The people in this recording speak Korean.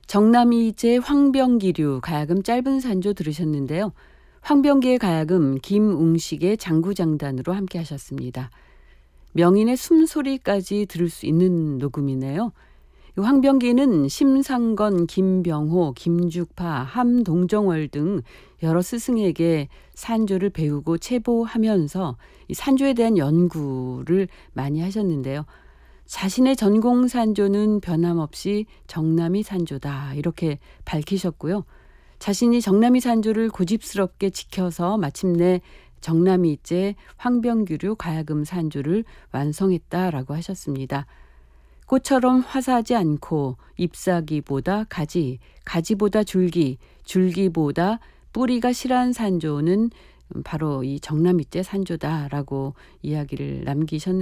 정남이제 황병기류 가야금 짧은 산조 들으셨는데요. 황병기의 가야금 김웅식의 장구장단으로 함께 하셨습니다. 명인의 숨소리까지 들을 수 있는 녹음이네요. 황병기는 심상건, 김병호, 김죽파, 함동정월 등 여러 스승에게 산조를 배우고 체보하면서 이 산조에 대한 연구를 많이 하셨는데요. 자신의 전공 산조는 변함없이 정남이 산조다 이렇게 밝히셨고요. 자신이 정남이 산조를 고집스럽게 지켜서 마침내 정남이제 황병규류 가야금 산조를 완성했다라고 하셨습니다. 꽃처럼 화사하지 않고 잎사귀보다 가지, 가지보다 줄기, 줄기보다 뿌리가 실한 산조는 바로 이 정남이제 산조다라고 이야기를 남기셨는데요.